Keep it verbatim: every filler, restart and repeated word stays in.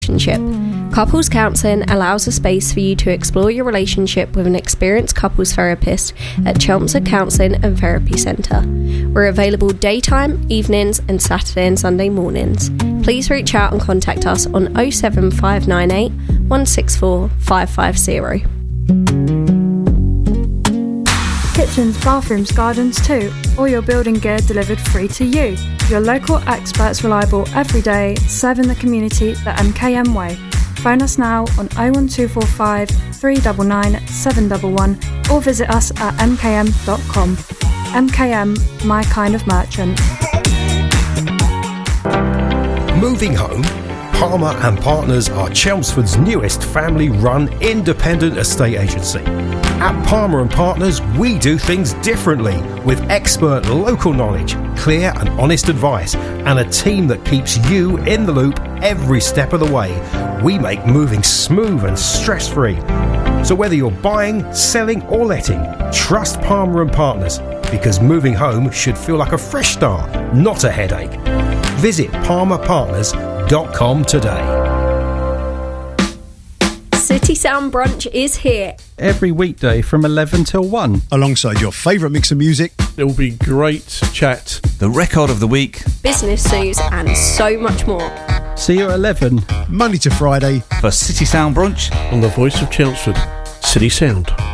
relationship. Couples Counselling allows a space for you to explore your relationship with an experienced couples therapist at Chelmsford Counselling and Therapy Centre. We're available daytime, evenings and Saturday and Sunday mornings. Please reach out and contact us on oh seven five nine eight, one six four, five five zero. Kitchens, bathrooms, gardens too. All your building gear delivered free to you. Your local experts reliable every day. Serving the community the M K M way. Phone us now on oh one two four five, three nine nine, seven one one or visit us at m k m dot com. M K M, my kind of merchant. Moving home? Palmer and Partners are Chelmsford's newest family-run independent estate agency. At Palmer and Partners, we do things differently with expert local knowledge, clear and honest advice, and a team that keeps you in the loop every step of the way. We make moving smooth and stress-free. So whether you're buying, selling or letting, trust Palmer and Partners, because moving home should feel like a fresh start, not a headache. Visit palmer partners dot com today. City Sound Brunch is here. Every weekday from eleven till one. Alongside your favourite mix of music. It will be great chat. The record of the week. Business news and so much more. See you at eleven. Monday to Friday. For City Sound Brunch. On the voice of Chelmsford, City Sound.